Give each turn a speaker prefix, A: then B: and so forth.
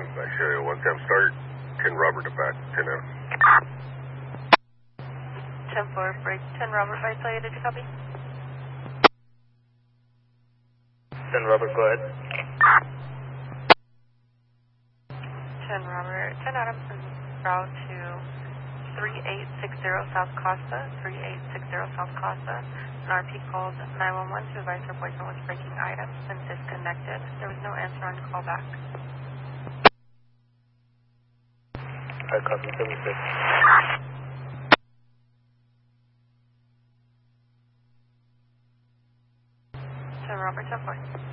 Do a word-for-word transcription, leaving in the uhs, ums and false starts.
A: Nigeria, one time start, ten Robert to back, ten F.
B: ten four, break, ten Robert, Visalia, did you copy?
C: ten Robert, go ahead.
B: ten Robert, ten Adams, and route to three eight six zero South Costa, three eight six zero South Costa. An R P called nine one one to advise her boyfriend was breaking items and disconnected. There was no answer on call back.
C: I copy seven six.
B: ten Robert, ten four.